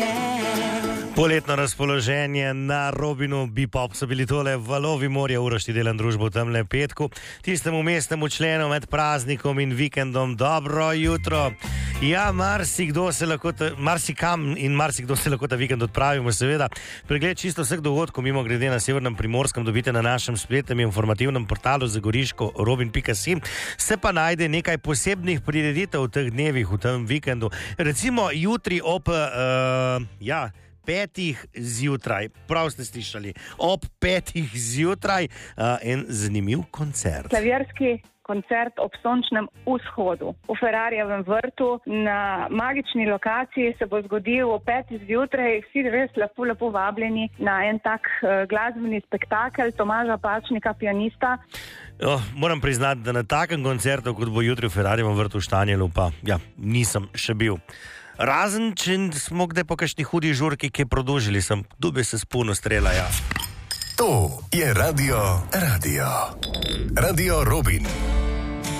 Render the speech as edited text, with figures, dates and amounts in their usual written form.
Poletno razpoloženje na Robinu Bipop so bili tole valovi morja, Uroš delam družbo v temle petku, tistemu mestnemu členu med praznikom in vikendom. Dobro jutro. Ja, marsikdo se lahko ta vikend odpravimo, seveda. Pregled čisto vseh dogodkov, mimo grede na Severnem Primorskem, dobite na našem spletnem informativnem portalu zagoriško robin.si. Se pa najde nekaj posebnih prireditev v teh dnevih, v tem vikendu. Recimo jutri ob 5 zjutraj, prav ste slišali, ob 5 zjutraj en zanimiv koncert. Klavirski koncert ob sončnem vzhodu v Ferrarjevem vrtu na magični lokaciji se bo zgodil ob 5 zjutraj. Vsi res lepo vabljeni na en tak glasbeni spektakel Tomaža Pačnika, pianista. Moram priznati, da na takem koncertu, kot bo jutri v Ferrarjevem vrtu v Štanjelu, pa nisem še bil. Razen, če smo kdaj po kakšni hudi žurki, ki produžili sem, dube se spuno strelajo. To je Radio Robin.